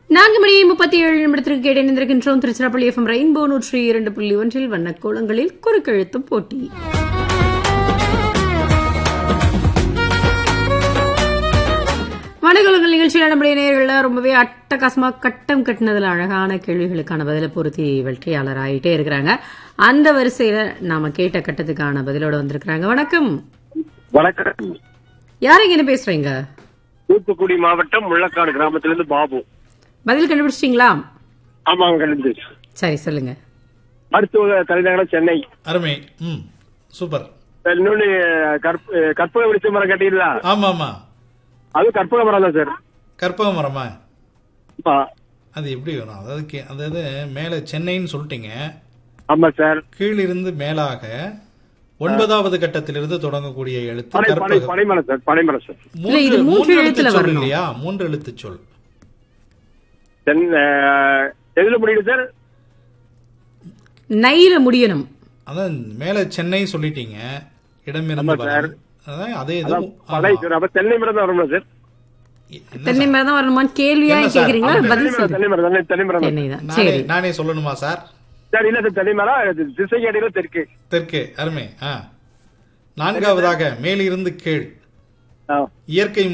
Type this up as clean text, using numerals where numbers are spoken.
4:37 கேட்டிருக்கின்றோம். Tiruchirappalli FM rainbow 102.1 வண்ணக்கோலங்களில் குறுக்கெழுத்தும் போட்டி. வண்ணக்கோலங்கள் நிகழ்ச்சியில் நம்முடைய நேயர்கள் ரொம்பவே அட்டகாசமா கட்டம் கட்டினதுல அழகான கேள்விகளுக்கான பதில பொருத்தி வெற்றியாளர் ஆயிட்டே இருக்கிறாங்க. அந்த வரிசையில நாம கேட்ட கட்டத்துக்கான பதிலோட வந்திருக்கிறாங்க. வணக்கம். வணக்கம். யாருங்க என்ன பேசுறீங்க? தூத்துக்குடி மாவட்டம் முள்ளக்காடு கிராமத்திலிருந்து பாபு. பதில் கண்டுபிடிச்சிட்டீங்களா? ஆமாங்க, கண்டுபிடிச்சு. சரி, சொல்லுங்க. மருத்துவ தலைநகரம் சென்னை. அருமை. சூப்பர். இன்னொன்னு கற்பக விருட்ச மரம் கட்டிங்களா? ஆமா ஆமா, அது கற்பக மரம் தான் சார். கற்பக மரமா? அது எப்படி வரும்? அதாவது மேல சென்னைன்னு சொல்லிட்டீங்க. ஆமா சார். கீழிருந்து மேலாக 9வது கட்டத்திலிருந்து தொடங்கக்கூடிய எழுத்து கற்பக. பனைமரம் சார். பனைமரம் சார். மூன்று எழுத்துல சொல் இல்லையா? 3 எழுத்து சொல். எதுல முடியுது சார்? நைல முடியணும். அதான் மேல சென்னை சொல்லிட்டீங்க. இடமிருந்து வரும். அதான் அதே இது. அப்ப தென்னை மரம் தான் வரணும் சார். தென்னை மரம் தான் வரணுமான்னு கேள்வியா கேக்குறீங்களா? பதில் சொல்லுங்க. தென்னை மரம் தென்னைதான். சரி, நானே சொல்லணுமா சார்? சார் இல்ல சார், தென்னை மரம் திசை அடியில தெற்கு. தெற்கு. அருமை. 4வதாக மேலிருந்து கீழ். இயற்கை